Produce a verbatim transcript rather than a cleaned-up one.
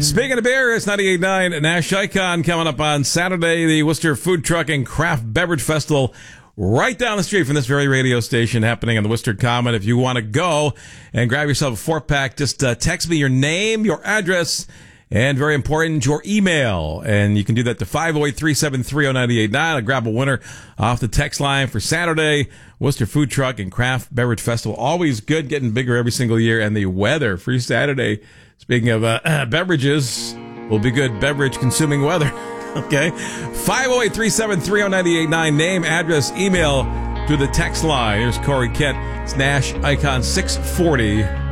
Speaking of beer, it's ninety-eight point nine Nash Icon coming up on Saturday, the Worcester Food Truck and Craft Beverage Festival right down the street from this very radio station happening on the Worcester Common. If you want to go and grab yourself a four-pack, just uh, text me your name, your address, and very important, your email. And you can do that to five oh eight, three seven three, oh nine eight nine. I'll grab a winner off the text line for Saturday. Worcester Food Truck and Craft Beverage Festival. Always good, getting bigger every single year. And the weather for Saturday, speaking of uh, uh, beverages, will be good beverage consuming weather. Okay. five oh eight, three seven three, oh nine eight nine. Name, address, email to the text line. Here's Corey Kent. It's Nash Icon six forty.